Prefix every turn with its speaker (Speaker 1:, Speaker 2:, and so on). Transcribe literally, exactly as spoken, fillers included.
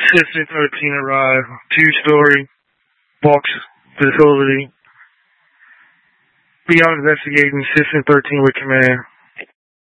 Speaker 1: System thirteen arrived. Two-story box facility. Beyond investigating, System thirteen with command.